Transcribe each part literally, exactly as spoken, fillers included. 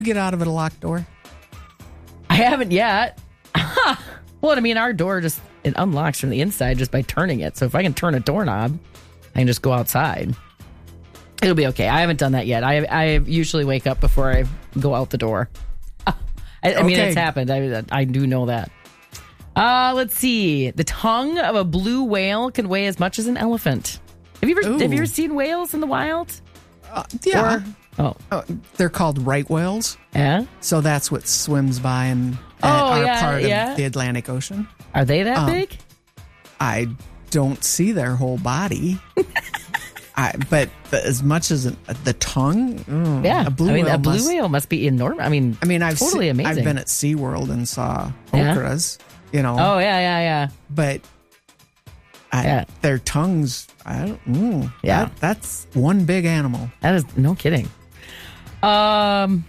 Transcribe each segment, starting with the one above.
Get out of it a locked door? I haven't yet. Well, I mean, our door just it unlocks from the inside just by turning it. So if I can turn a doorknob, I can just go outside. It'll be okay. I haven't done that yet. I I usually wake up before I go out the door. I, I mean, Okay. it's happened. I I do know that. Uh, let's see. The tongue of a blue whale can weigh as much as an elephant. Have you ever Ooh. have you ever seen whales in the wild? Uh, yeah. Or- oh, Uh, they're called right whales. yeah. So that's what swims by and Oh, are yeah, part yeah. of the Atlantic Ocean. Are they that Um, big? I don't see their whole body. I, but the, as much as an, the tongue, mm, Yeah. a blue I mean, whale a blue must- whale must be enormous. I mean, I mean, I've totally se- amazing. I've been at SeaWorld and saw Yeah? okras, you know. Oh yeah, yeah, yeah. But I, Yeah. their tongues, I don't. Mm, Yeah. that- that's one big animal. That is no kidding. Um,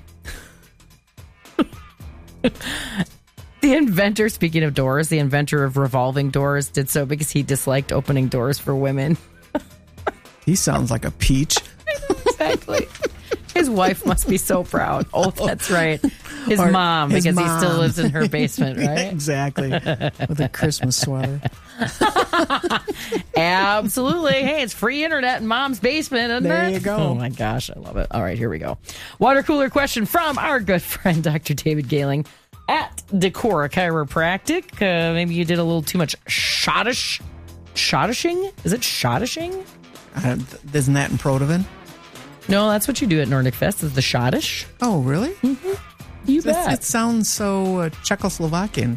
the inventor, speaking of doors, the inventor of revolving doors did so because he disliked opening doors for women. He sounds like a peach. Exactly. His wife must be so proud. Oh, that's right. His Or mom, his because he mom. still lives in her basement, right? Exactly. With a Christmas sweater. Absolutely. Hey, it's free internet in mom's basement, isn't There it? you go. Oh my gosh, I love it. All right, here we go. Water cooler question from our good friend Doctor David Gailing at Decora Chiropractic. Uh, maybe you did a little too much shottish. Shottishing? Is it shottishing? Uh, th- isn't that in Protovan? No, that's what you do at Nordic Fest. Is the shottish? Oh, really? You It, bet. it sounds so uh, Czechoslovakian.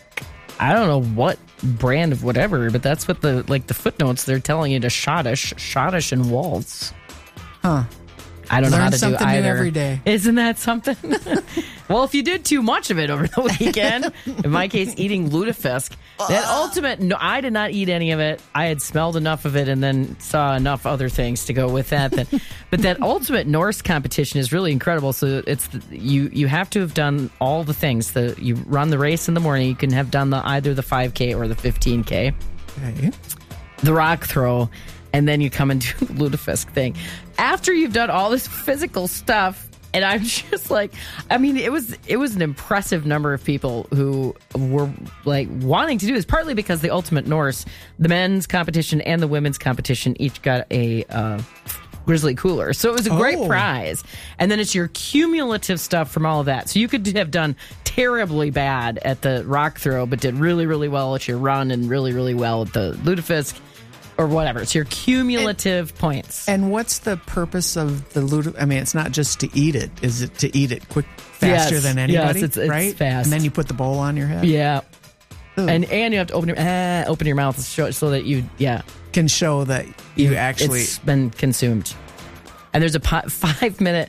I don't know what brand of whatever, but that's what the like the footnotes they're telling you to shottish, shottish and waltz. Huh. I don't know Learn how to do something new either. every day. Isn't that something? Well, if you did too much of it over the weekend, in my case, eating lutefisk, that ultimate, no, I did not eat any of it. I had smelled enough of it and then saw enough other things to go with that. That but that ultimate Norse competition is really incredible. So it's the, you you have to have done all the things. The you run the race in the morning. You can have done the either the five K or the fifteen K. Okay. The rock throw, and then you come and do the lutefisk thing. After you've done all this physical stuff, and I'm just like, I mean, it was it was an impressive number of people who were like wanting to do this, partly because the Ultimate Norse, the men's competition and the women's competition each got a uh, Grizzly cooler. So it was a great Oh. prize. And then it's your cumulative stuff from all of that. So you could have done terribly bad at the rock throw, but did really, really well at your run and really, really well at the lutefisk. Or whatever. It's your cumulative and, points. And what's the purpose of the lutefisk? I mean, it's not just to eat it. Is it to eat it quick, faster Yes. than anybody? Yes, it's, it's right? fast. And then you put the bowl on your head? Yeah. Ooh. And and you have to open your uh, open your mouth so, so that you, yeah. Can show that you actually... It's been consumed. And there's a po- five minute...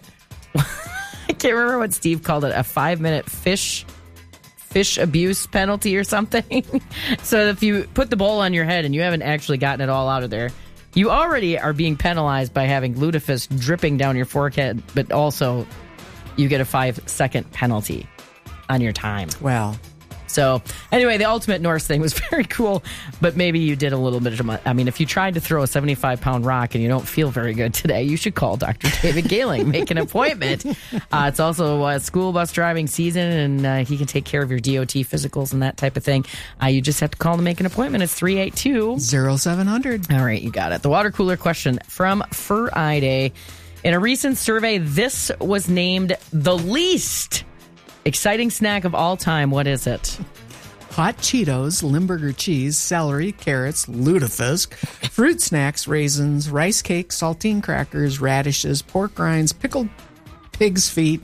I can't remember what Steve called it. A five minute fish... fish abuse penalty or something. So if you put the bowl on your head and you haven't actually gotten it all out of there, you already are being penalized by having lutefisk dripping down your forehead, but also you get a five second penalty on your time. Well... So anyway, the Ultimate Norse thing was very cool, but maybe you did a little bit of my, I mean, if you tried to throw a seventy-five pound rock and you don't feel very good today, you should call Doctor David Gailing, make an appointment. Uh, it's also uh, school bus driving season, and uh, he can take care of your D O T physicals and that type of thing. Uh, you just have to call to make an appointment. It's three eight two oh seven hundred. All right, you got it. The water cooler question from Fur Eye Day. In a recent survey, this was named the least exciting snack of all time. What is it? Hot Cheetos, Limburger cheese, celery, carrots, lutefisk, fruit snacks, raisins, rice cake, saltine crackers, radishes, pork rinds, pickled pig's feet,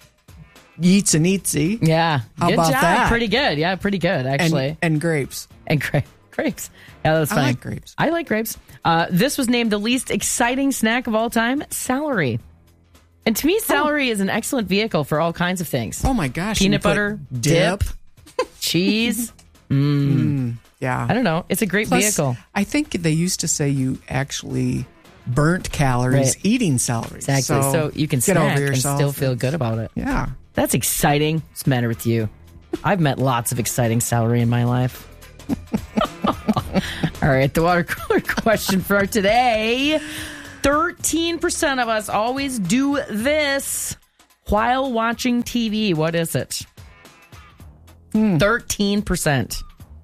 yeets and eatsy, Yeah. How good about job. that? Pretty good. Yeah, pretty good, actually. and, and grapes. And, gra- grapes. Yeah, that's I fine. like grapes. I like grapes. Uh, this was named the least exciting snack of all time, celery. And to me, celery oh. is an excellent vehicle for all kinds of things. Oh, my gosh. Peanut butter, dip, cheese. Mm. Mm, yeah. I don't know. It's a great Plus, vehicle. I think they used to say you actually burnt calories Right. eating celery. Exactly. So, So, you can get snack over and yourself. still feel good about it. Yeah. That's exciting. What's the matter with you? I've met lots of exciting celery in my life. All right, the water cooler question for today. thirteen percent of us always do this. while watching T V. What is it? Hmm. thirteen percent.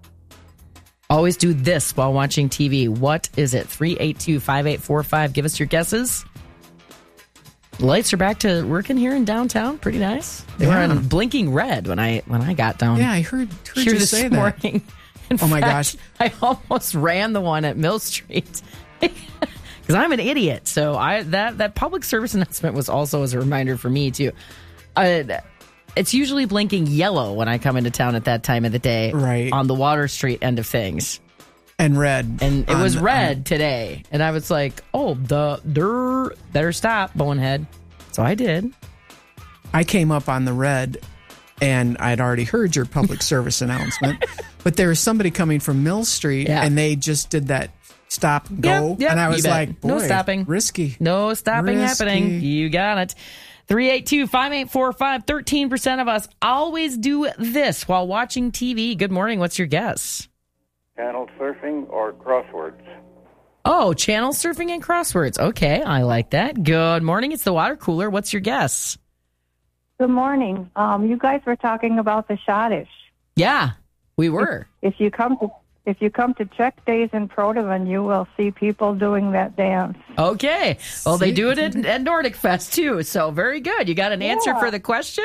Always do this while watching T V. What is it? three eight two, five eight four five. Give us your guesses. The lights are back to working here in downtown. Pretty nice. They Yeah. were on blinking red when I when I got down Yeah, I heard, heard here you this say that. morning. In Oh, my fact, gosh. I almost ran the one at Mill Street because I'm an idiot. So I that that public service announcement was also as a reminder for me too. Uh, it's usually blinking yellow when I come into town at that time of the day, Right. on the Water Street end of things. And red. And it on was the- red on- today. And I was like, oh, the der, better stop, bonehead. So I did. I came up on the red, and I'd already heard your public service announcement, but there was somebody coming from Mill Street, Yeah. and they just did that stop go, Yep, yep, and I you was bet. like, boy, No stopping. risky. No stopping Risky. happening. You got it. three eight two, five eight four five. thirteen percent of us always do this while watching T V. Good morning. What's your guess? Channel surfing or crosswords? Oh, channel surfing and crosswords. Okay, I like that. Good morning. It's the water cooler. What's your guess? Good morning. Um, you guys were talking about the Schottish. Yeah, we were. If you come to if you come to Czech Days in Protovan, you will see people doing that dance. Okay. Well, they See? do it at, at Nordic Fest too. So very good. You got an answer Yeah. for the question?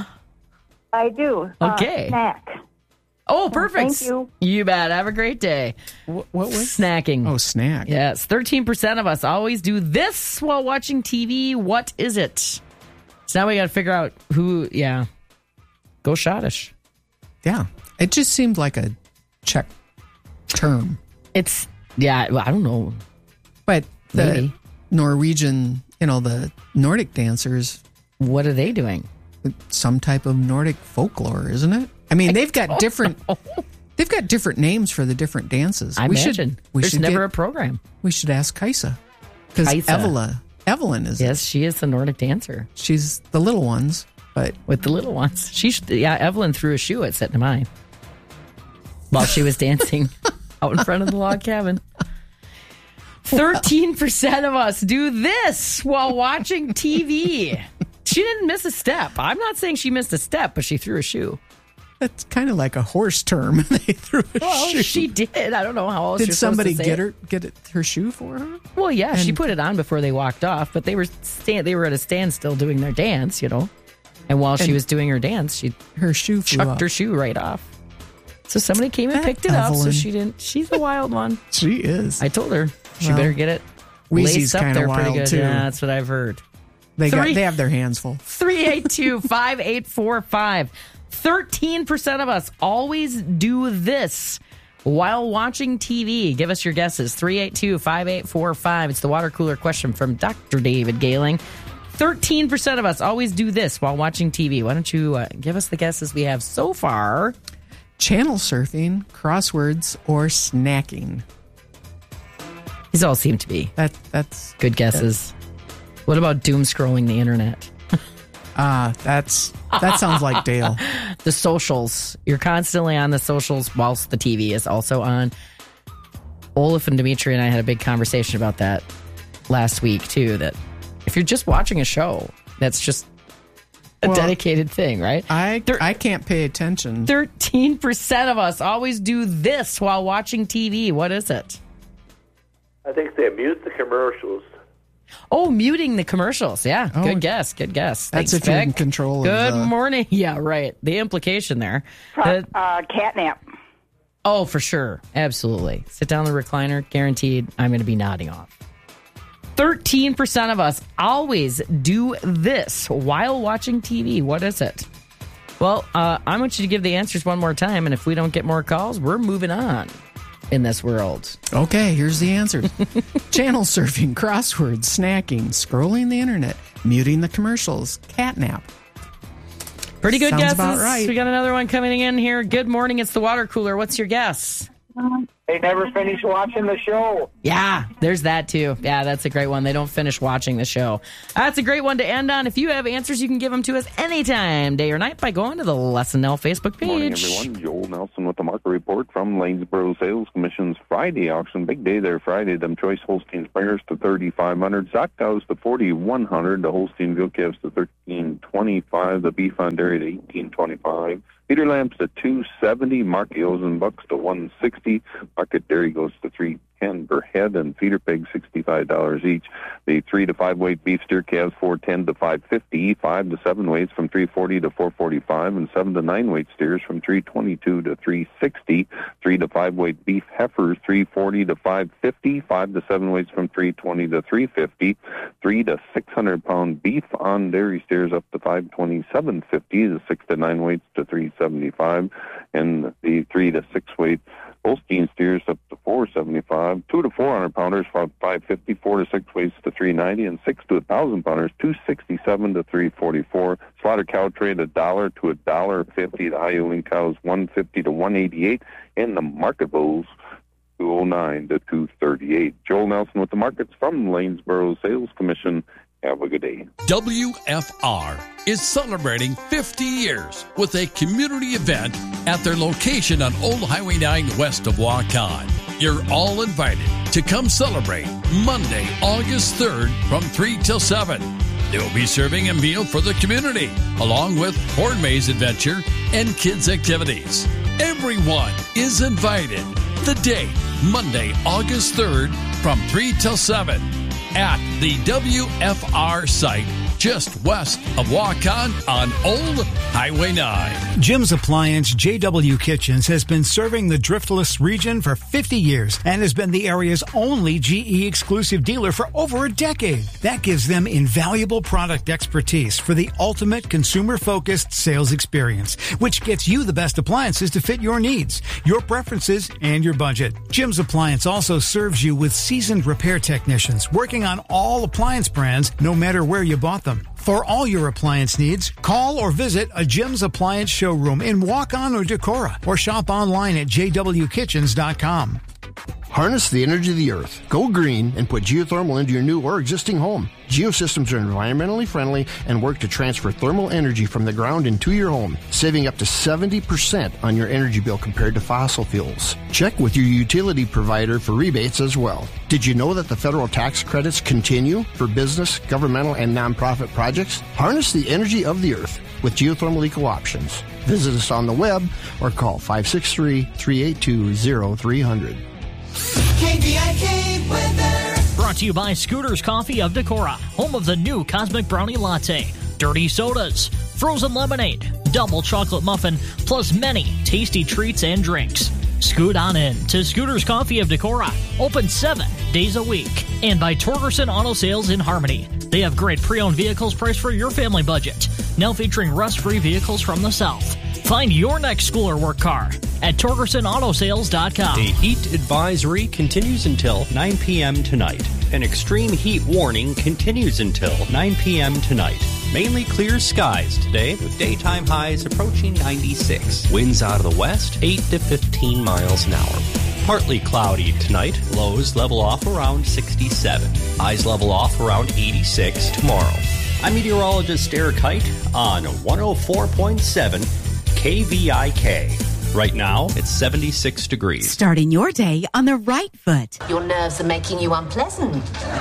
I do. Okay. Uh, snack. Oh, perfect. Thank you. You bet. Have a great day. What, what was? Snacking. Oh, snack. Yes, thirteen percent of us always do this while watching T V. What is it? So now we got to figure out who, yeah. Go Schottish. Yeah. It just seemed like a Czech term. It's, yeah, well, I don't know. But the Maybe. Norwegian, you know, the Nordic dancers, What are they doing? some type of Nordic folklore, isn't it? I mean, they've got different they've got different names for the different dances. I we imagine. should we There's should never get- a program. we should ask Kaisa. Because Kaisa. Evelyn Evelyn is Yes, she is the Nordic dancer she's the little ones, but with the little ones. She, should- yeah, Evelyn threw a shoe at Setting Mine while she was dancing out in front of the log cabin. thirteen percent of us do this while watching T V. She didn't miss a step. I'm not saying she missed a step, but she threw a shoe. that's kind of like a horse term. They threw a Well, shoe. she did. I don't know how else Did you're supposed somebody to say get it. her get it, her shoe for her? Well, yeah, she And- put it on before they walked off, but they were stand, they were at a standstill doing their dance, you know. And while she And- was doing her dance, she Her shoe flew chucked up. her shoe right off. So somebody came and That picked it up, so Evelyn. she didn't. She's a wild one. She is. I told her she Well, better get it Wheezy's laced up kinda there pretty wild, good. too. Yeah, that's what I've heard. they got three- they have their hands full. three eight two, five eight four five. thirteen percent of us always do this while watching T V. Give us your guesses. three eight two, five eight four five. It's the water cooler question from Doctor David Gailing. thirteen percent of us always do this while watching T V. Why don't you uh, give us the guesses we have so far? Channel surfing, crosswords, or snacking. These all seem to be That that's good guesses. What about doom scrolling the internet? ah that's that sounds like Dale. The socials. You're constantly on the socials whilst the T V is also on. Olaf and Dimitri and I had a big conversation about that last week, too. That if you're just watching a show, that's just a Well, dedicated thing, right? I Thir- I can't pay attention. thirteen percent of us always do this while watching T V. What is it? I think they mute the commercials. Oh, muting the commercials. Yeah, Oh, good guess. Good guess. that's Thanks, if you're in Vic. control of Good the- morning. Yeah, right. The implication there. Uh, Uh, uh, catnap. Oh, for sure. Absolutely. Sit down in the recliner. Guaranteed I'm going to be nodding off. thirteen percent of us always do this while watching T V. What is it? Well, uh, I want you to give the answers one more time, and if we don't get more calls, we're moving on in this world. Okay, here's the answer. Channel surfing, crosswords, snacking, scrolling the internet, muting the commercials, catnap. Pretty good Sounds guesses. about right. We got another one coming in here. Good morning. It's the water cooler. What's your guess? Um, they never finish watching the show. Yeah, there's that too. Yeah, that's a great one. They don't finish watching the show. That's a great one to end on. If you have answers, you can give them to us anytime, day or night, by going to the Les and Nell Facebook page. Morning, everyone. Joel Nelson with the market report from Lanesboro Sales Commission's Friday auction. Big day there Friday. Them choice Holstein Springers to thirty-five hundred. Stock cows to forty-one hundred. The Holstein Veal calves to thirteen twenty-five. The beef on dairy to eighteen twenty-five. Feeder lambs to two seventy. Market ewes and bucks to one sixty. Market dairy goes to three ten per head, and feeder pigs sixty-five dollars each. The three to five weight beef steer calves four ten to five fifty. Five to seven weights from three forty to four forty-five, and seven to nine weight steers from three twenty-two to three sixty. Three to five weight beef heifers three forty to five fifty. Five to seven weights from three twenty to three fifty. Three to six hundred pound beef on dairy steers up to five twenty-seven fifty. The six to nine weights to three seventy-five, and the three to six weight Holstein steers up to four seventy-five. Two to four hundred pounders five fifty. Four to six weights to three ninety, and six to a thousand pounders two sixty-seven to three forty-four. Slaughter cow trade a dollar to a dollar fifty. The high yielding cows one fifty to one eighty-eight, and the market bulls two oh nine to two thirty-eight. Joel Nelson with the markets from Lanesboro Sales Commission. Have a good day. W F R is celebrating fifty years with a community event at their location on Old Highway nine west of Waukon. You're all invited to come celebrate Monday, August third from three till seven. They will be serving a meal for the community, along with corn maze adventure and kids' activities. Everyone is invited. The date, Monday, August third from three till seven. At the W F R site just west of Waukon on Old Highway nine. Jim's Appliance J W Kitchens has been serving the Driftless region for fifty years and has been the area's only G E exclusive dealer for over a decade. That gives them invaluable product expertise for the ultimate consumer-focused sales experience, which gets you the best appliances to fit your needs, your preferences, and your budget. Jim's Appliance also serves you with seasoned repair technicians working on all appliance brands, no matter where you bought them. For all your appliance needs, call or visit a Jim's Appliance showroom in Waukon or Decorah, or shop online at j w kitchens dot com. Harness the energy of the earth. Go green and put geothermal into your new or existing home. Geosystems are environmentally friendly and work to transfer thermal energy from the ground into your home, saving up to seventy percent on your energy bill compared to fossil fuels. Check with your utility provider for rebates as well. Did you know that the federal tax credits continue for business, governmental, and nonprofit projects? Harness the energy of the earth with Geothermal Eco Options. Visit us on the web or call five six three, three eight two, zero three hundred. K V I K weather. Brought to you by Scooters Coffee of Decorah, home of the new Cosmic Brownie Latte, dirty sodas, frozen lemonade, double chocolate muffin, plus many tasty treats and drinks. Scoot on in to Scooters Coffee of Decorah, open seven days a week. And by Torgerson Auto Sales in Harmony. They have great pre-owned vehicles priced for your family budget, now featuring rust-free vehicles from the South. Find your next school or work car at Torgerson Auto Sales dot com. A heat advisory continues until nine p.m. tonight. An extreme heat warning continues until nine p.m. tonight. Mainly clear skies today with daytime highs approaching ninety-six. Winds out of the west, eight to fifteen miles an hour. Partly cloudy tonight. Lows level off around sixty-seven. Highs level off around eighty-six tomorrow. I'm meteorologist Eric Height on one oh four point seven K V I K. Right now, it's seventy-six degrees. Starting your day on the right foot. Your nerves are making you unpleasant.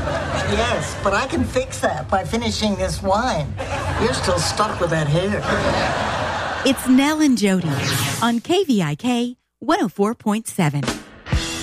Yes, but I can fix that by finishing this wine. You're still stuck with that hair. It's Nell and Jody on K V I K one oh four point seven.